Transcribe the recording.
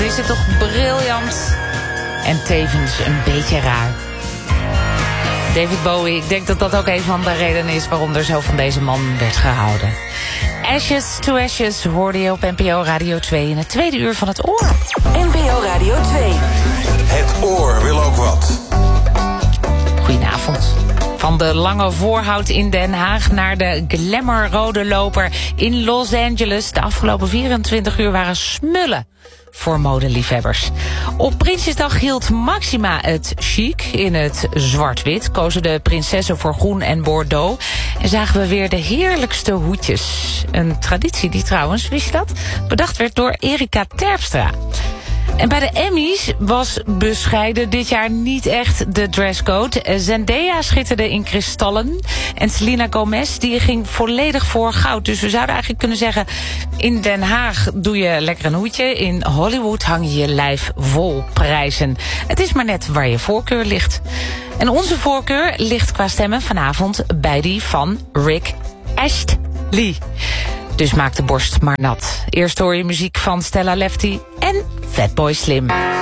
is het toch briljant. En tevens een beetje raar. David Bowie, ik denk dat dat ook een van de redenen is waarom er zo van deze man werd gehouden. Ashes to Ashes hoorde je op NPO Radio 2 in het tweede uur van het Oor. NPO Radio 2. Het Oor wil ook wat. Goedenavond. Van de lange voorhout in Den Haag naar de glamourrode loper in Los Angeles. De afgelopen 24 uur waren smullen voor modeliefhebbers. Op Prinsjesdag hield Maxima het chic in het zwart-wit. Kozen de prinsessen voor groen en bordeaux. En zagen we weer de heerlijkste hoedjes. Een traditie die trouwens, wist je dat, bedacht werd door Erika Terpstra. En bij de Emmys was bescheiden dit jaar niet echt de dresscode. Zendaya schitterde in kristallen. En Selena Gomez die ging volledig voor goud. Dus we zouden eigenlijk kunnen zeggen, in Den Haag doe je lekker een hoedje. In Hollywood hang je je lijf vol prijzen. Het is maar net waar je voorkeur ligt. En onze voorkeur ligt qua stemmen vanavond bij die van Rick Astley. Dus maak de borst maar nat. Eerst hoor je muziek van Stella Lefty en Fatboy Slim.